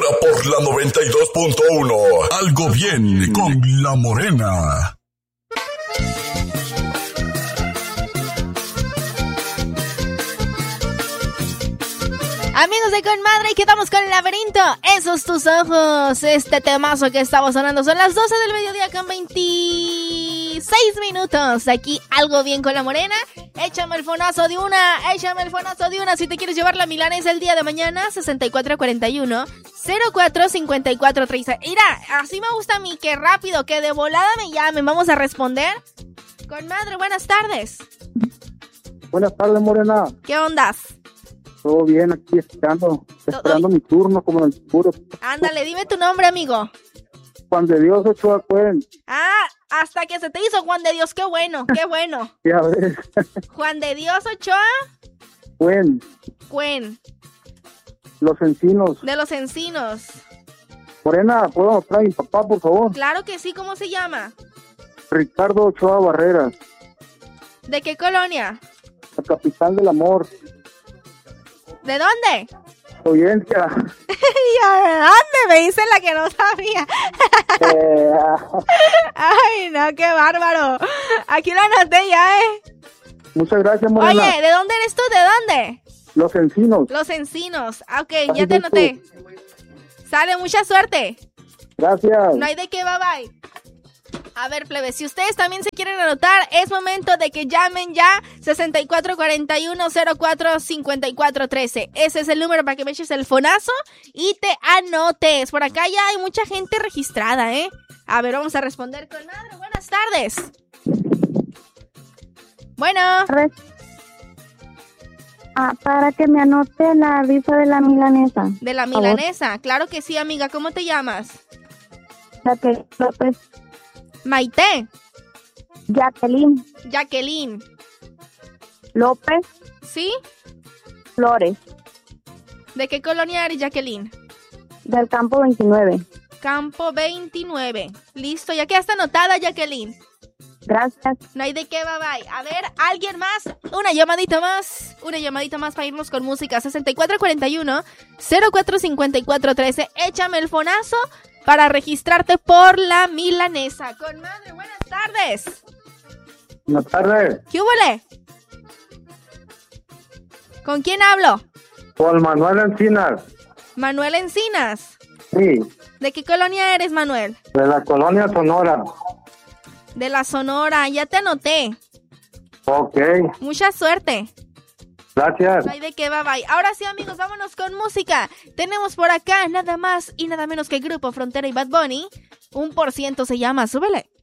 Ahora por la 92.1. Algo bien con La Morena. Amigos de Conmadre, quedamos con el laberinto. Esos tus ojos. Este temazo que estaba sonando. Son las 12 del mediodía con 26 minutos. Aquí Algo Bien con La Morena. Échame el fonazo de una. Si te quieres llevar la milanesa el día de mañana, 6441-045413. Mira, así me gusta a mí, que rápido, que de volada me llamen. Vamos a responder. Conmadre, buenas tardes. Buenas tardes, Morena. ¿Qué ondas? Todo bien, aquí esperando mi turno como en el puro. Ándale, dime tu nombre, amigo. Juan de Dios Ochoa Cuen. Ah, hasta que se te hizo Juan de Dios, qué bueno, qué bueno. Ya ves. Juan de Dios Ochoa Cuen. Los Encinos. De Los Encinos. Morena, ¿puedo mostrar a mi papá, por favor? Claro que sí, ¿cómo se llama? Ricardo Ochoa Barreras. ¿De qué colonia? La capital del amor. ¿De dónde? Oyencia. ¿Y a dónde? Me dice la que no sabía. Ay, no, qué bárbaro. Aquí lo anoté ya, Muchas gracias, Morena. Oye, ¿de dónde eres tú? ¿De dónde? Los Encinos. Los Encinos. Ok, ya te anoté. Sale, mucha suerte. Gracias. No hay de qué, bye bye. A ver, plebe, si ustedes también se quieren anotar, es momento de que llamen ya 6441-045413. Ese es el número para que me eches el fonazo y te anotes. Por acá ya hay mucha gente registrada, ¿eh? A ver, vamos a responder con madre. Buenas tardes. Bueno. Para que me anote la rifa de la milanesa. De la milanesa, claro que sí, amiga. ¿Cómo te llamas? Jacqueline López. Maite. Jacqueline. López. ¿Sí? Flores. ¿De qué colonia eres, Jacqueline? Del campo 29. Campo 29. Listo, ya quedaste anotada, Jacqueline. Gracias. No hay de qué, bye bye. A ver, ¿alguien más? Una llamadita más para irnos con música. 6441-045413. Échame el fonazo para registrarte por la milanesa. Conmadre, buenas tardes. Buenas tardes. ¿Qué húbole? ¿Con quién hablo? Con Manuel Encinas. Manuel Encinas. Sí. ¿De qué colonia eres, Manuel? De la colonia Sonora. De la Sonora, ya te anoté. Ok. Mucha suerte. Gracias. No hay de qué, bye bye. Ahora sí, amigos, vámonos con música. Tenemos por acá nada más y nada menos que Grupo Frontera y Bad Bunny. 1% se llama, súbele.